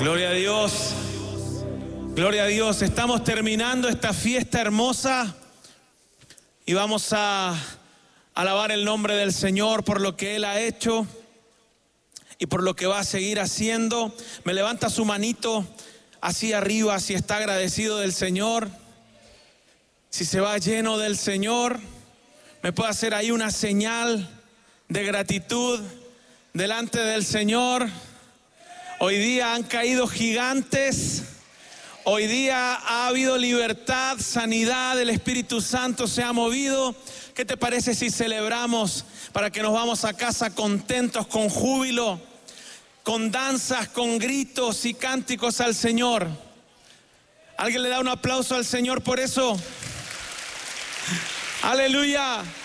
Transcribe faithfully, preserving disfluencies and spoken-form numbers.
Gloria a Dios. Gloria a Dios. Estamos terminando esta fiesta hermosa y vamos a alabar el nombre del Señor por lo que Él ha hecho y por lo que va a seguir haciendo. Me levanta su manito así arriba si está agradecido del Señor. Si se va lleno del Señor, me puede hacer ahí una señal de gratitud delante del Señor. Hoy día han caído gigantes. Hoy día ha habido libertad, sanidad, el Espíritu Santo se ha movido. ¿Qué te parece si celebramos para que nos vamos a casa contentos, con júbilo, con danzas, con gritos y cánticos al Señor? ¿Alguien le da un aplauso al Señor por eso? ¡Aleluya!